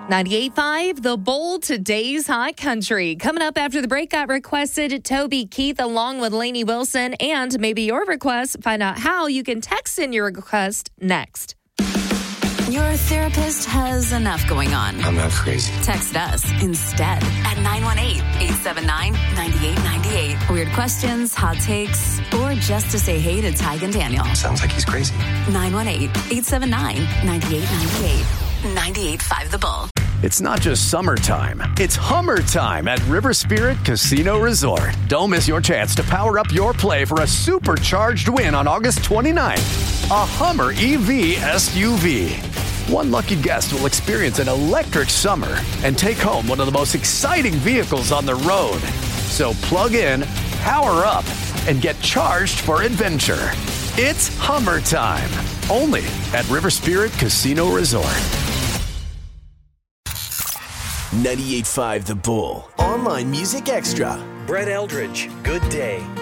98.5, The Bull, today's hot country. Coming up after the break, got requested Toby Keith along with Lainey Wilson, and maybe your request. Find out how you can text in your request next. Your therapist has enough going on. I'm not crazy. Text us instead at 918-879-9898. Weird questions, hot takes, or just to say hey to Tig and Daniel. Sounds like he's crazy. 918-879-9898. 98.5 The Bull. It's not just summertime, it's Hummer time at River Spirit Casino Resort. Don't miss your chance to power up your play for a supercharged win on August 29th. A Hummer EV SUV. One lucky guest will experience an electric summer and take home one of the most exciting vehicles on the road. So plug in, power up, and get charged for adventure. It's Hummer time, only at River Spirit Casino Resort. 98.5 The Bull. Online Music Extra. Brett Eldridge, Good Day.